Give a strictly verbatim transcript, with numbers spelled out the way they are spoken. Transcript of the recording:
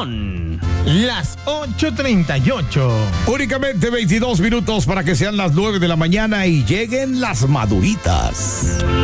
Son las ocho treinta y ocho. Únicamente veintidós minutos para que sean las nueve de la mañana y lleguen las maduritas.